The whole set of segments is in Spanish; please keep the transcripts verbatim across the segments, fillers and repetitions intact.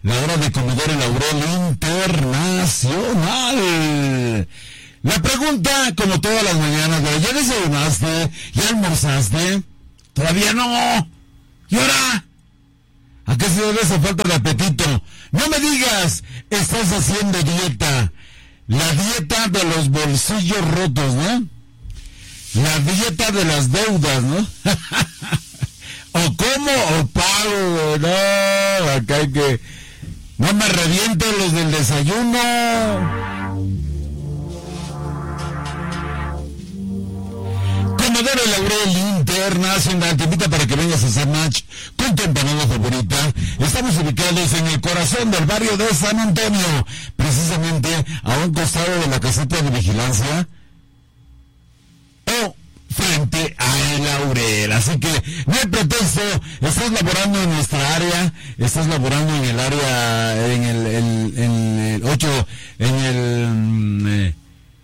la hora de Comedor Laurel Internacional. La pregunta, como todas las mañanas, ¿ya desayunaste? ¿Ya almorzaste? Todavía no. ¿Y ahora? ¿A qué se debe esa falta de apetito? No me digas, estás haciendo dieta. La dieta de los bolsillos rotos, ¿no? La dieta de las deudas, ¿no? O como o pago, no, acá hay que... No me revienten los del desayuno. Comedor Laurel Internacional te invita para que vengas a hacer match con tu empanada favorita. Estamos ubicados en el corazón del barrio de San Antonio, precisamente a un costado de la caseta de vigilancia o frente a El Laurel. Así que no hay pretexto, estás laborando en nuestra área, estás laborando en el área, en el, el, en el ocho, en el... Eh,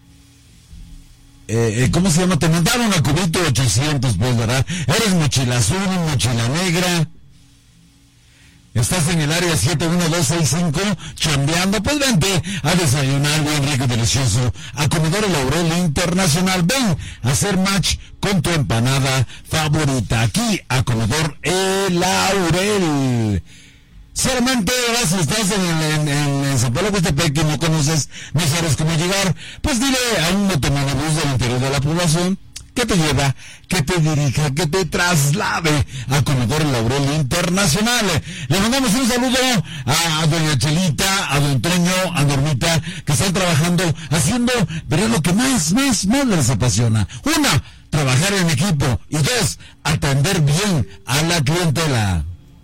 Eh, ¿cómo se llama? Te mandaron a Cubito ochocientos, pues, ¿verdad? Eres mochila azul, mochila negra. Estás en el área siete uno dos seis cinco, chambeando, pues vente a desayunar bien rico y delicioso a Comedor Laurel Internacional. Ven a hacer match con tu empanada favorita aquí a Comedor El Laurel. Solamente si estás en, en, en, en San Pablo Huastepec y no conoces, no sabes cómo llegar, pues dile a un motomanabús del interior de la población que te lleva, que te dirija, que te traslade a Comedor Laurel Internacional. Le mandamos un saludo a, a doña Chelita, a don Toño, a Normita, que están trabajando, haciendo, verás lo que más, más, más les apasiona. Una, trabajar en equipo, y dos, atender bien a la clientela.